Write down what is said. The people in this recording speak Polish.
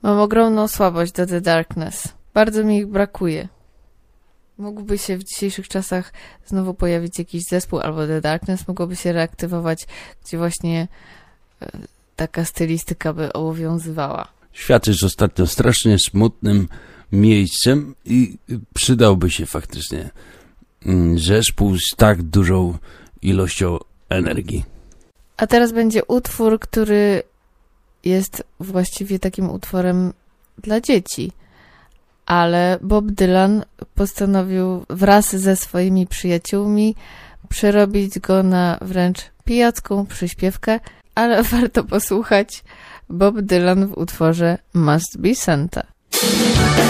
Mam ogromną słabość do The Darkness. Bardzo mi ich brakuje. Mógłby się w dzisiejszych czasach znowu pojawić jakiś zespół, albo The Darkness mogłoby się reaktywować, gdzie właśnie taka stylistyka by obowiązywała. Świat jest ostatnio strasznie smutnym miejscem i przydałby się faktycznie zespół z tak dużą ilością energii. A teraz będzie utwór, który jest właściwie takim utworem dla dzieci. Ale Bob Dylan postanowił wraz ze swoimi przyjaciółmi przerobić go na wręcz pijacką przyśpiewkę, ale warto posłuchać Bob Dylan w utworze Must Be Santa.